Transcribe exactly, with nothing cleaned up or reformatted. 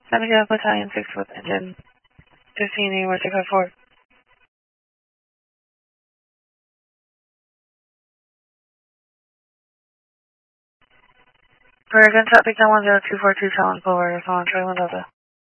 San Miguel Battalion, six with engine fifteen, anywhere six five four. For gunshot, pick down one zero two four two, Challenge Boulevard, on Charlie Mendoza.